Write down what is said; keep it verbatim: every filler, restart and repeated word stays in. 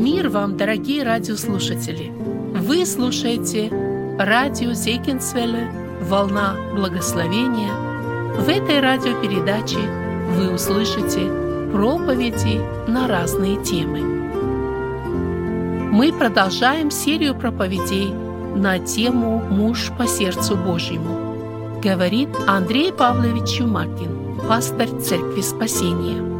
Мир вам, дорогие радиослушатели! Вы слушаете радио Зегенсвелле «Волна благословения». В этой радиопередаче вы услышите проповеди на разные темы. Мы продолжаем серию проповедей на тему «Муж по сердцу Божьему». Говорит Андрей Павлович Чумакин, пастор Церкви Спасения.